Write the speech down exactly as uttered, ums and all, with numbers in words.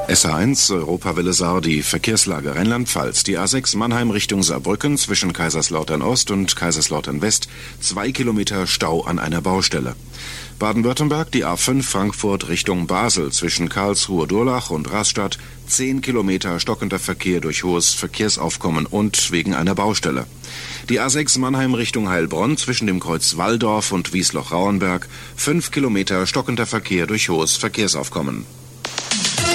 S A eins, Europawelle Saar, die Verkehrslage Rheinland-Pfalz. Die A sechs Mannheim Richtung Saarbrücken zwischen Kaiserslautern Ost und Kaiserslautern West. Zwei Kilometer Stau an einer Baustelle. Baden-Württemberg, die A fünf Frankfurt Richtung Basel zwischen Karlsruhe-Durlach und Rastatt. Zehn Kilometer stockender Verkehr durch hohes Verkehrsaufkommen und wegen einer Baustelle. Die A sechs Mannheim Richtung Heilbronn zwischen dem Kreuz Walldorf und Wiesloch-Rauenberg. Fünf Kilometer stockender Verkehr durch hohes Verkehrsaufkommen.